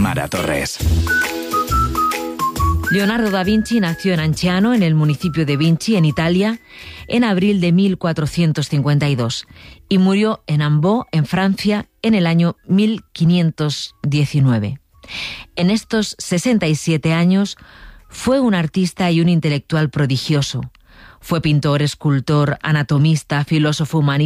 Mara Torres. Leonardo da Vinci nació en Anciano, en el municipio de Vinci, en Italia, en abril de 1452 y murió en Ambeau, en Francia, en el año 1519. En estos 67 años fue un artista y un intelectual prodigioso. Fue pintor, escultor, anatomista, filósofo humanista.